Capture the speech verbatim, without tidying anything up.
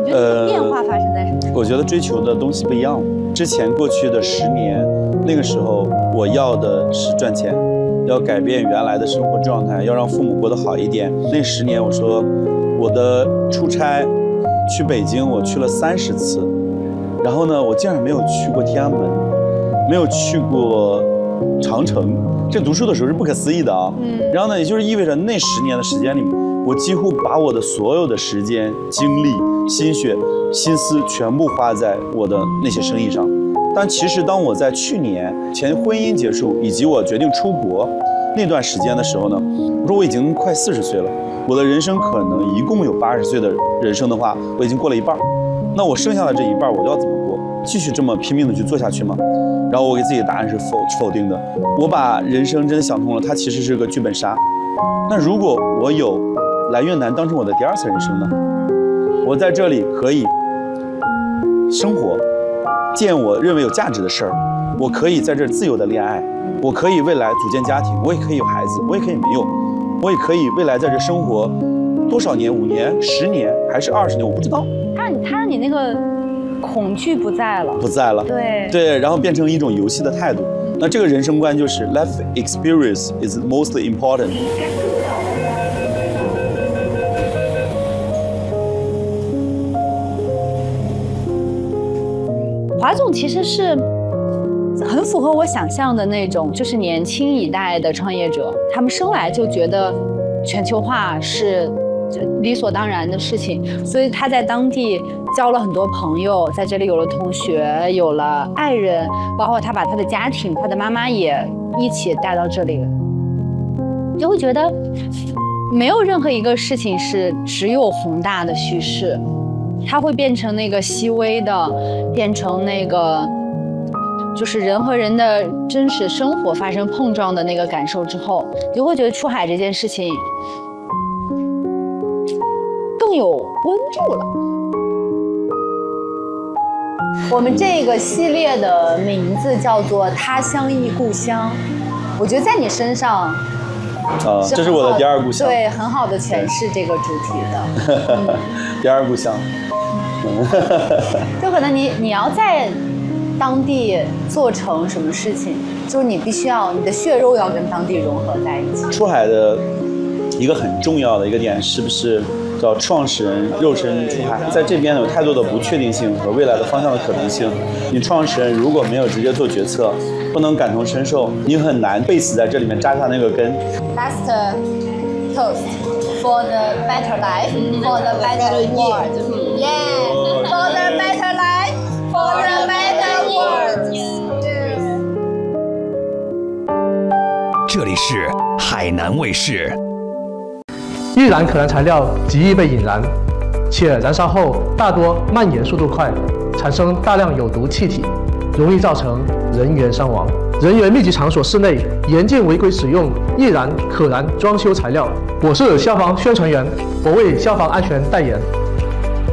你觉得这个变化发生在什么时候？ 我觉得追求的东西不一样了。之前过去的十年，那个时候我要的是赚钱，要改变原来的生活状态，要让父母过得好一点。那十年，我说我的出差去北京，我去了三十次，然后呢，我竟然没有去过天安门，没有去过长城。这读书的时候是不可思议的啊。嗯。然后呢，也就是意味着那十年的时间里面，我几乎把我的所有的时间、精力、心血、心思全部花在我的那些生意上。但其实，当我在去年前婚姻结束以及我决定出国那段时间的时候呢，我说我已经快四十岁了，我的人生可能一共有八十岁的人生的话，我已经过了一半。那我剩下的这一半，我要怎么过？继续这么拼命的去做下去吗？然后我给自己的答案是否否定的。我把人生真的想通了，它其实是个剧本杀。那如果我有来越南当成我的第二次人生呢？我在这里可以生活，见我认为有价值的事儿，我可以在这儿自由的恋爱，我可以未来组建家庭，我也可以有孩子，我也可以没有，我也可以未来在这生活多少年，五年、十年还是二十年，我不知道。 他让你，他让你那个恐惧不在了， 不在了， 对对，然后变成一种游戏的态度。那这个人生观就是 life experience is mostly important。 华总其实是很符合我想象的那种，就是年轻一代的创业者，他们生来就觉得全球化是理所当然的事情，所以他在当地交了很多朋友，在这里有了同学，有了爱人，包括他把他的家庭，他的妈妈也一起带到这里了。就会觉得没有任何一个事情是只有宏大的叙事，它会变成那个细微的，变成那个就是人和人的真实生活发生碰撞的那个感受之后，你就会觉得出海这件事情更有温度了。我们这个系列的名字叫做“他乡忆故乡”，我觉得在你身上， 呃，这是我的第二故乡， 对，很好的诠释这个主题的。嗯、 第二故乡， 就可能你你要在当地做成什么事情，就是你必须要你的血肉要跟当地融合在一起。 出海的一个很重要的一个点，是不是叫创始人肉身出海？在这边有太多的不确定性和未来的方向的可能性。你创始人如果没有直接做决策，不能感同身受，你很难被死在这里面扎下那个根。 Last toast for the better life, for the better world. Yeah, for the better life, for the better world. 这里是海南卫视。 易燃可燃材料极易被引燃，且燃烧后大多蔓延速度快，产生大量有毒气体，容易造成人员伤亡。人员密集场所室内严禁违规使用易燃可燃装修材料。我是消防宣传员，我为消防安全代言。